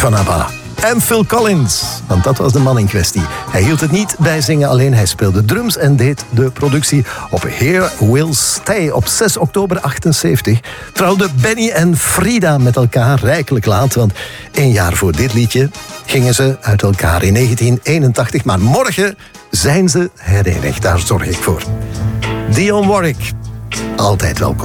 van ABBA. En Phil Collins, want dat was de man in kwestie. Hij hield het niet bij zingen alleen, hij speelde drums en deed de productie op Here Will Stay. Op 6 oktober 78 trouwden Benny en Frida met elkaar rijkelijk laat, want 1 jaar voor dit liedje gingen ze uit elkaar in 1981. Maar morgen zijn ze herenigd, daar zorg ik voor. Dionne Warwick, altijd welkom.